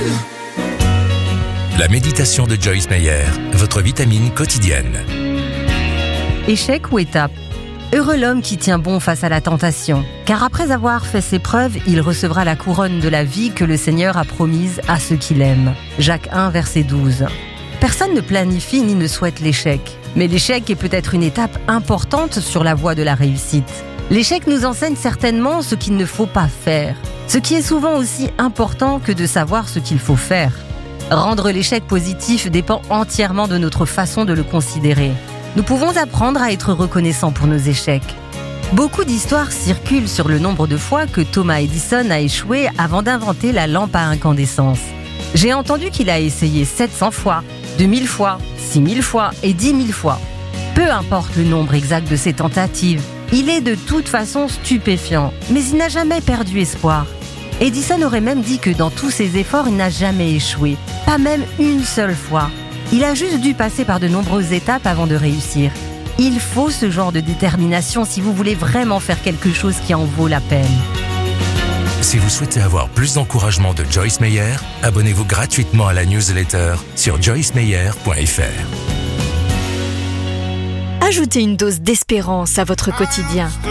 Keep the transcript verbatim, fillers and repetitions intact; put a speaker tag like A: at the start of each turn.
A: La méditation de Joyce Meyer, votre vitamine quotidienne.
B: Échec ou étape ? Heureux l'homme qui tient bon face à la tentation, car après avoir fait ses preuves, il recevra la couronne de la vie que le Seigneur a promise à ceux qui l'aiment. Jacques un, verset douze. Personne ne planifie ni ne souhaite l'échec, mais l'échec est peut-être une étape importante sur la voie de la réussite. L'échec nous enseigne certainement ce qu'il ne faut pas faire, ce qui est souvent aussi important que de savoir ce qu'il faut faire. Rendre l'échec positif dépend entièrement de notre façon de le considérer. Nous pouvons apprendre à être reconnaissants pour nos échecs. Beaucoup d'histoires circulent sur le nombre de fois que Thomas Edison a échoué avant d'inventer la lampe à incandescence. J'ai entendu qu'il a essayé sept cents fois, deux mille fois, six mille fois et dix mille fois. Peu importe le nombre exact de ses tentatives, il est de toute façon stupéfiant, mais il n'a jamais perdu espoir. Edison aurait même dit que dans tous ses efforts, il n'a jamais échoué, pas même une seule fois. Il a juste dû passer par de nombreuses étapes avant de réussir. Il faut ce genre de détermination si vous voulez vraiment faire quelque chose qui en vaut la peine.
A: Si vous souhaitez avoir plus d'encouragement de Joyce Meyer, abonnez-vous gratuitement à la newsletter sur joyce meyer point f r.
C: Ajoutez une dose d'espérance à votre quotidien